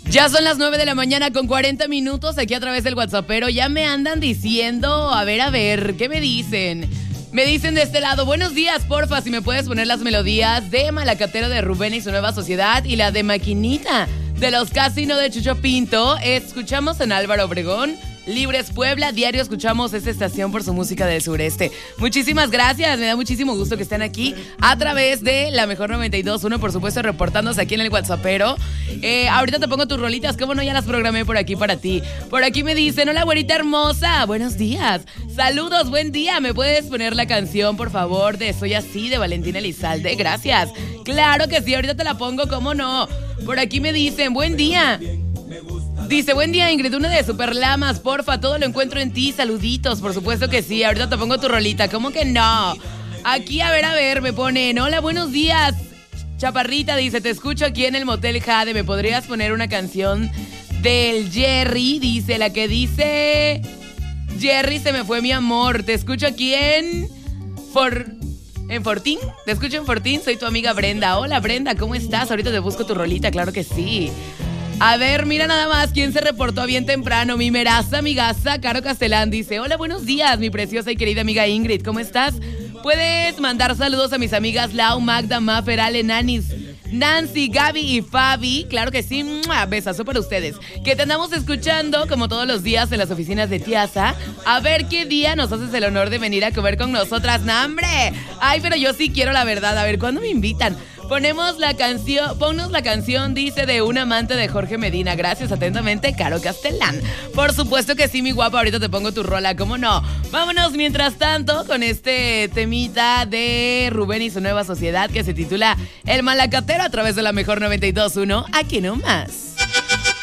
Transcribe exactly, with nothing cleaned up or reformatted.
Ya son las nueve de la mañana con cuarenta minutos aquí a través del WhatsAppero. Ya me andan diciendo, a ver, a ver, ¿qué me dicen? Me dicen de este lado, buenos días, porfa, si me puedes poner las melodías de Malacatero de Rubén y su nueva sociedad y la de Maquinita de los Casino de Chucho Pinto. Escuchamos en Álvaro Obregón, Libres Puebla, diario escuchamos esta estación por su música del sureste. Muchísimas gracias, me da muchísimo gusto que estén aquí a través de la Mejor noventa y dos punto uno, por supuesto, reportándose aquí en el WhatsAppero. Eh, ahorita te pongo tus rolitas, cómo no, ya las programé por aquí para ti. Por aquí me dicen, hola güerita hermosa, buenos días, saludos, buen día, ¿me puedes poner la canción, por favor, de Soy Así, de Valentín Elizalde? Gracias. Claro que sí, ahorita te la pongo, cómo no. Por aquí me dicen, buen día. Dice, buen día Ingrid, una de Superlamas, porfa, todo lo encuentro en ti, saluditos, por supuesto que sí, ahorita te pongo tu rolita, ¿cómo que no? Aquí, a ver, a ver, me ponen, hola, buenos días, Chaparrita, dice, te escucho aquí en el Motel Jade, ¿me podrías poner una canción del Jerry? Dice, la que dice, Jerry, se me fue mi amor, te escucho aquí en... For... ¿En Fortín? Te escucho en Fortín, soy tu amiga Brenda. Hola Brenda, ¿cómo estás? Ahorita te busco tu rolita, claro que sí. A ver, mira nada más quién se reportó bien temprano. Mi meraza, amigaza, Caro Castelán dice, hola, buenos días, mi preciosa y querida amiga Ingrid, ¿cómo estás? Puedes mandar saludos a mis amigas Lau, Magda, Mafer, Ale, Nanis, Nancy, Gaby y Fabi. Claro que sí, ¡mua! Besazo para ustedes. Que te andamos escuchando como todos los días en las oficinas de Tiasa. A ver qué día nos haces el honor de venir a comer con nosotras. ¡No, hombre! Ay, pero yo sí quiero la verdad. A ver, ¿cuándo me invitan? Ponemos la canción, ponnos la canción, dice, de Un amante de Jorge Medina. Gracias, atentamente, Caro Castelán. Por supuesto que sí, mi guapa, ahorita te pongo tu rola, ¿cómo no? Vámonos, mientras tanto, con este temita de Rubén y su nueva sociedad que se titula El Malacatero a través de la Mejor noventa y dos punto uno. Aquí nomás.